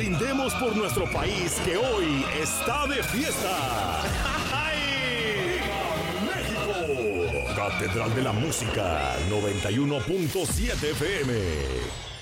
brindemos por nuestro país que hoy está de fiesta. ¡Viva México! Catedral de la Música 91.7 FM.